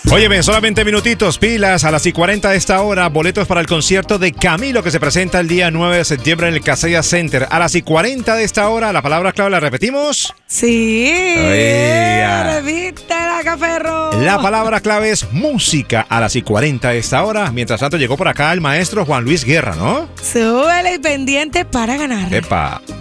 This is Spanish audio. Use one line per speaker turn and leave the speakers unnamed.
Oye, ven, solamente minutitos, pilas, a las y 40 de esta hora, boletos para el concierto de Camilo que se presenta el día 9 de septiembre en el Casella Center. A las y 40 de esta hora, la palabra clave, ¿la repetimos?
Sí.
Oiga.
Repítela, Caferro.
La palabra clave es música a las y 40 de esta hora. Mientras tanto, llegó por acá el maestro Juan Luis Guerra, ¿no?
Súbele y pendiente para ganar.
Epa.